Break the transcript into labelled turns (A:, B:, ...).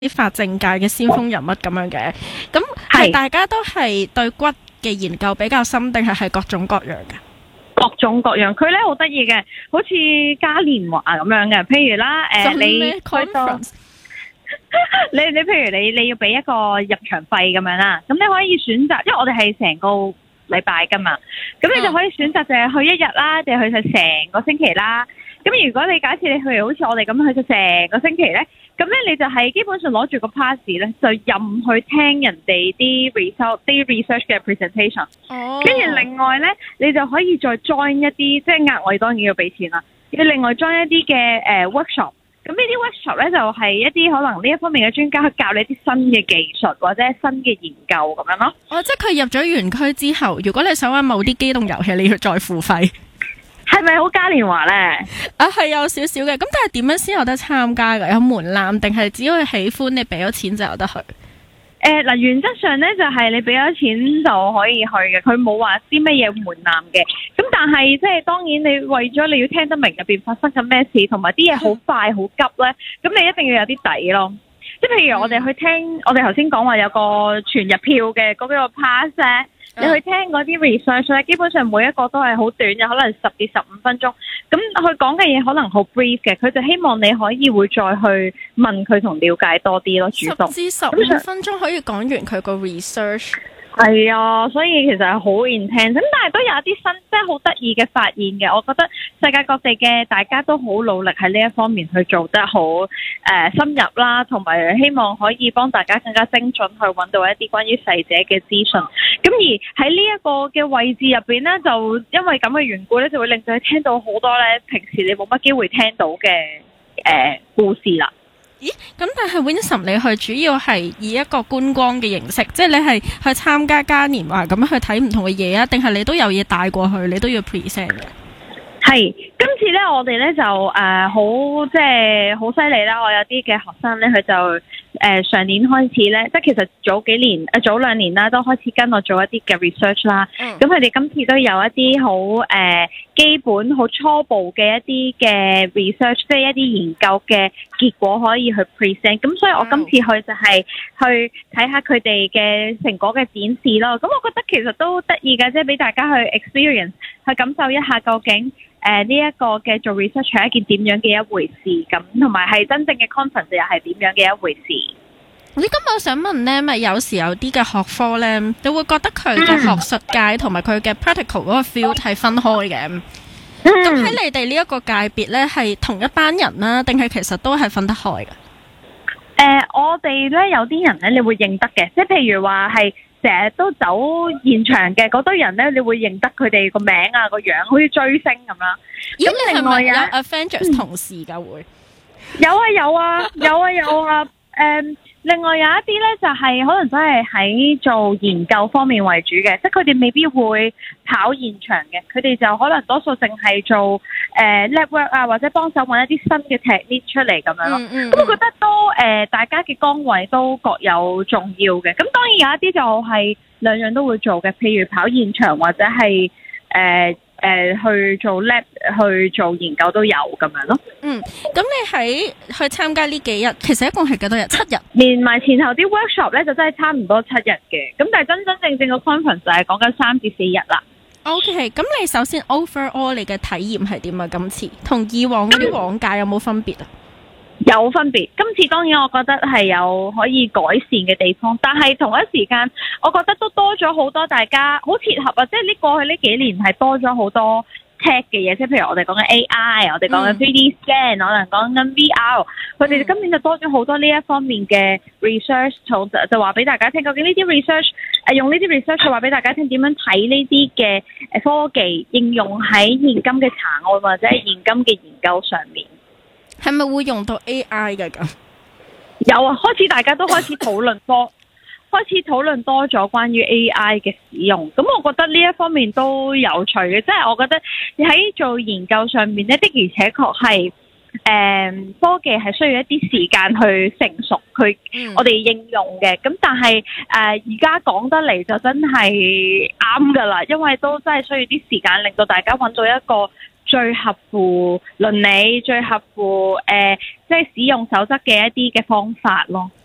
A: 啲法政界嘅先鋒人物咁樣嘅。咁係大家都係對骨嘅研究比較深，定係各種各樣嘅？
B: 各種各樣，佢咧好得意嘅，好似嘉年華咁樣嘅。譬如啦，你去到你譬如你要俾一個入場費咁樣啦，咁你可以選擇，因為我哋係成個禮拜噶嘛，咁你就可以選擇就係去一日啦，定係去晒成個星期啦。咁如果你假設你去好似我哋咁去咗成個星期咧，咁咧你就係基本上攞住個 pass 咧，就任去聽人哋啲 research 嘅 presentation。跟住另外咧，你就可以再 join 一啲，即係額外當然要俾錢啦。要另外 join 一啲嘅workshop。咁呢啲 workshop 咧就係一啲可能呢一方面嘅專家去教你啲新嘅技術或者新嘅研究咁樣咯。
A: 哦，即係佢入咗園區之後，如果你想玩某啲機動遊戲，你要再付費。
B: 係咪好嘉年華咧？
A: 啊，係有少少嘅。咁但係點樣先有得參加㗎？有門檻定係只要係喜歡你俾咗錢就有得去？
B: 嗱，原則上咧就係你俾咗錢就可以去嘅，佢冇話啲乜嘢門檻嘅。咁但係即係當然你為咗你要聽得明入邊發生緊咩事，同埋啲嘢好快好急咧，咁你一定要有啲底咯。即係譬如我哋去聽，我哋頭先講話有個全日票嘅嗰個 pass 咧。你去聽嗰啲 research 咧，基本上每一個都係好短嘅，可能10至15分鐘。咁佢講嘅嘢可能好 brief 嘅，佢就希望你可以會再去問佢同了解多啲咯，主動。
A: 10至15分鐘可以講完佢個 research。
B: 係啊，所以其實係好 intense，咁但係都有一啲新，即係好得意嘅發現嘅。我覺得世界各地嘅大家都好努力喺呢一方面去做得好深入啦，同埋希望可以幫大家更加精準去揾到一啲關於逝者嘅資訊。咁而喺呢一個嘅位置入邊呢，就因為咁嘅緣故呢，就會令到你聽到好多呢平時你冇乜機會聽到嘅故事啦。
A: 咦，咁但係 Winsome 你去主要係以一個觀光嘅形式，即係你係去參加嘉年華咁樣去睇唔同嘅嘢啊，定係你都有嘢帶過去，你都要 present 嘅？係，
B: 今次咧我哋咧就好即係好犀利啦！我有啲嘅學生咧，佢就上年開始咧，即係其實早2年啦，都開始跟我做一啲嘅 research 啦。咁佢哋今次都有一啲好基本、好初步嘅一啲嘅 research，即係一啲研究嘅結果可以去 present。咁所以我今次去就係去睇下佢哋嘅成果嘅展示咯。咁我覺得其實都得意㗎，即係俾大家去 experience，去感受一下究竟呢一個嘅做 research 係一件點樣嘅一回事，咁同埋係真正嘅 conference 又係點樣嘅一回事。
A: 你今日我想問呢，咪有時有啲嘅學科呢，你會覺得佢嘅學術界同埋佢嘅 practical 嗰個 field 係分開嘅。咁喺你哋呢一個界別呢，係同一班人啦，定係其實都係分得開嘅？
B: 我哋呢有啲人呢，你會認得嘅，即係譬如話係成日都走現場嘅嗰堆人呢，你會認得佢哋個名啊、個樣，好似追星咁啦。咁另外有
A: Avengers 同事㗎會？
B: 有啊。另外有一啲咧就係可能真係喺做研究方面為主嘅，即係佢哋未必會跑現場嘅，佢哋就可能多數淨係做lab work 啊，或者幫手揾一啲新嘅 technique 出嚟咁樣咯。咁我覺得都大家嘅崗位都各有重要嘅。咁當然有一啲就係兩樣都會做嘅，譬如跑現場或者係去做 lab 去做研究都有咁樣咯。
A: 咁你去參加呢幾日，其實一共係幾多日？7日，
B: 連埋前後啲 workshop 咧就真係差唔多7日嘅。咁但係真真正正個 conference 就係講緊3至4日啦。
A: OK，咁你首先 overall 你嘅體驗係點啊？今次同以往嗰啲往屆有冇分別啊？
B: 有分別，今次當然我覺得係有可以改善嘅地方，但係同一時間我覺得都多咗好多大家好切合啊！即係過去呢幾年係多咗好多 tech 嘅嘢，即係譬如我哋講緊 AI，我哋講緊 3D scan，可能講緊 VR，佢哋今年就多咗好多呢一方面嘅 research， 就話俾大家聽，究竟呢啲 research 用呢啲 research 話俾大家聽點樣睇呢啲嘅科技應用喺現今嘅查案或者係現今嘅研究上面。
A: 係咪會用到 AI 嘅咁？
B: 有啊，開始大家都開始討論多咗關於 AI 嘅使用。咁我覺得呢一方面都有趣嘅，即係我覺得喺做研究上面呢，的而且確係科技係需要一啲時間去成熟，我哋應用嘅。咁但係而家講得嚟就真係啱㗎啦，因為都真係需要啲時間令到大家揾到一個最合乎倫理、最合乎即係使用守則嘅一啲嘅方法咯。